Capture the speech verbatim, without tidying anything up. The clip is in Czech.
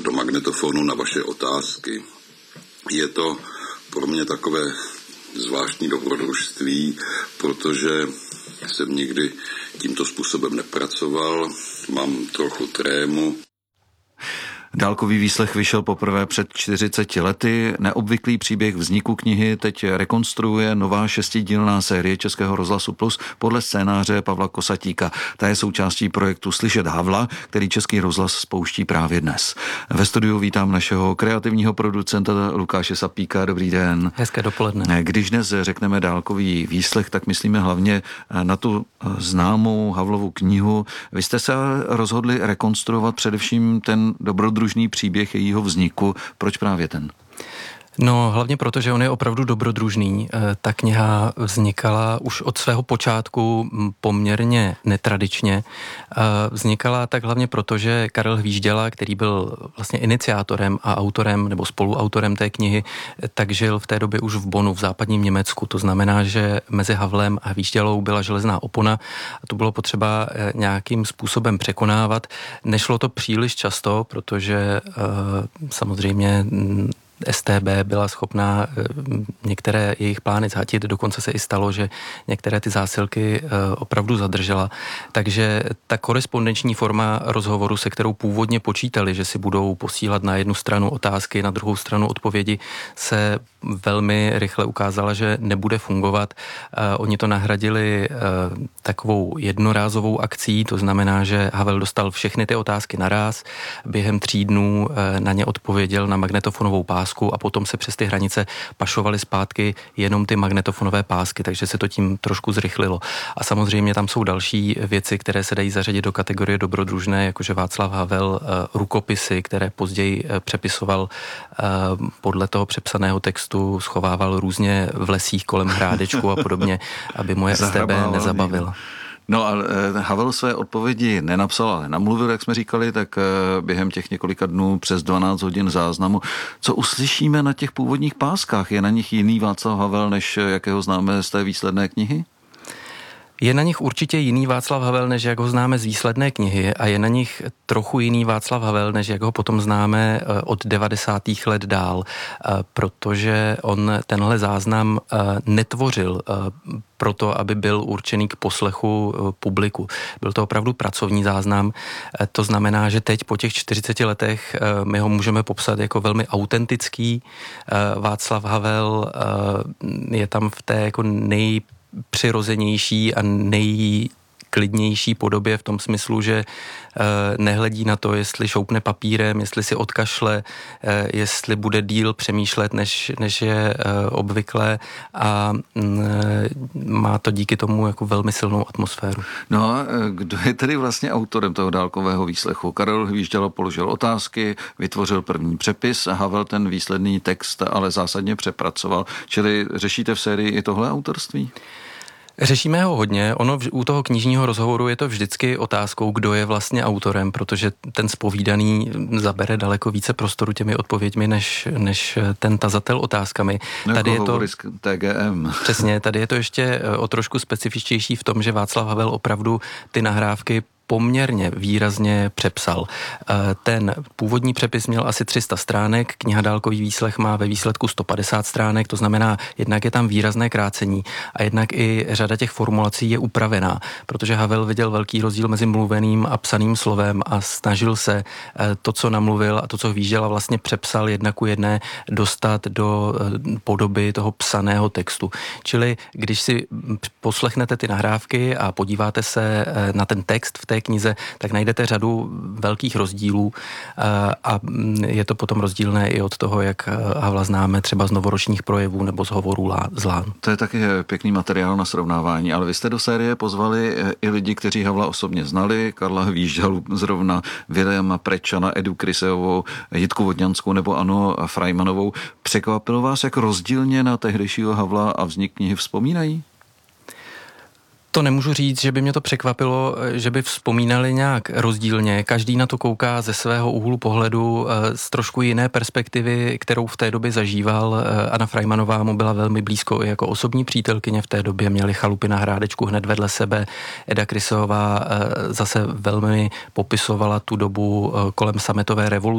do magnetofonu na vaše otázky. Je to pro mě takové zvláštní dobrodružství, protože jsem nikdy tímto způsobem nepracoval, mám trochu trému. Dálkový výslech vyšel poprvé před čtyřiceti lety. Neobvyklý příběh vzniku knihy teď rekonstruuje nová šestidílná série Českého rozhlasu Plus podle scénáře Pavla Kosatíka. Ta je součástí projektu Slyšet Havla, který Český rozhlas spouští právě dnes. Ve studiu vítám našeho kreativního producenta Lukáše Sapíka. Dobrý den. Hezké dopoledne. Když dnes řekneme dálkový výslech, tak myslíme hlavně na tu známou Havlovu knihu. Vy jste se rozhodli rekonstruovat především ten dobrodružný družný příběh jejího vzniku. Proč právě ten? No, hlavně proto, že on je opravdu dobrodružný. Ta kniha vznikala už od svého počátku poměrně netradičně. Vznikala tak hlavně proto, že Karel Hvížděla, který byl vlastně iniciátorem a autorem nebo spoluautorem té knihy, tak žil v té době už v Bonnu v západním Německu. To znamená, že mezi Havlem a Hvíždělou byla železná opona a to bylo potřeba nějakým způsobem překonávat. Nešlo to příliš často, protože samozřejmě S T B byla schopná některé jejich plány zhatit, dokonce se i stalo, že některé ty zásilky opravdu zadržela. Takže ta korespondenční forma rozhovoru, se kterou původně počítali, že si budou posílat na jednu stranu otázky, na druhou stranu odpovědi, se velmi rychle ukázala, že nebude fungovat. Oni to nahradili takovou jednorázovou akcí, to znamená, že Havel dostal všechny ty otázky naráz, během tří dnů na ně odpověděl na magnetofonovou pásku a potom se přes ty hranice pašovaly zpátky jenom ty magnetofonové pásky, takže se to tím trošku zrychlilo. A samozřejmě tam jsou další věci, které se dají zařadit do kategorie dobrodružné, jakože Václav Havel rukopisy, které později přepisoval podle toho přepsaného textu, schovával různě v lesích kolem Hrádečku a podobně, aby moje S T B nezabavila. No a Havel své odpovědi nenapsal, ale namluvil, jak jsme říkali, tak během těch několika dnů přes dvanáct hodin záznamu. Co uslyšíme na těch původních páskách? Je na nich jiný Václav Havel, než jakého známe z té výsledné knihy? Je na nich určitě jiný Václav Havel, než jak ho známe z výsledné knihy a je na nich trochu jiný Václav Havel, než jak ho potom známe od devadesátých let dál, protože on tenhle záznam netvořil proto, aby byl určený k poslechu publiku. Byl to opravdu pracovní záznam. To znamená, že teď po těch čtyřiceti letech my ho můžeme popsat jako velmi autentický. Václav Havel je tam v té jako nej přirozenější a nejklidnější podobě v tom smyslu, že nehledí na to, jestli šoupne papírem, jestli si odkašle, jestli bude díl přemýšlet, než, než je obvyklé a má to díky tomu jako velmi silnou atmosféru. No a kdo je tedy vlastně autorem toho dálkového výslechu? Karel Hvížděla položil otázky, vytvořil první přepis a Havel ten výsledný text ale zásadně přepracoval. Čili řešíte v sérii i tohle autorství? Řešíme ho hodně. Ono v, u toho knižního rozhovoru je to vždycky otázkou, kdo je vlastně autorem, protože ten zpovídaný zabere daleko více prostoru těmi odpověďmi, než, než ten tazatel otázkami. No, tady jako je to T G M. Přesně, tady je to ještě o trošku specifičtější v tom, že Václav Havel opravdu ty nahrávky poměrně výrazně přepsal. Ten původní přepis měl asi tři sta stránek, kniha Dálkový výslech má ve výsledku sto padesát stránek, to znamená, jednak je tam výrazné krácení a jednak i řada těch formulací je upravená, protože Havel viděl velký rozdíl mezi mluveným a psaným slovem a snažil se to, co namluvil a to, co Hvížděla vlastně přepsal jedna ku jedné, dostat do podoby toho psaného textu. Čili když si poslechnete ty nahrávky a podíváte se na ten text v té knize, tak najdete řadu velkých rozdílů a je to potom rozdílné i od toho, jak Havla známe třeba z novoročních projevů nebo z hovorů z Lán. To je taky pěkný materiál na srovnávání, ale vy jste do série pozvali i lidi, kteří Havla osobně znali, Karla Hvíždělu zrovna, Viléma Prečana, Edu Kryseovou, Jitku Vodňanskou nebo Anu Freimanovou. Překvapilo vás, jak rozdílně na tehdejšího Havla a vznik knihy vzpomínají? To nemůžu říct, že by mě to překvapilo, že by vzpomínali nějak rozdílně. Každý na to kouká ze svého úhlu pohledu z trošku jiné perspektivy, kterou v té době zažíval. Anna Freimanová mu byla velmi blízko i jako osobní přítelkyně v té době. Měli chalupy na Hrádečku hned vedle sebe. Eda Kryseová zase velmi popisovala tu dobu kolem sametové revoluce.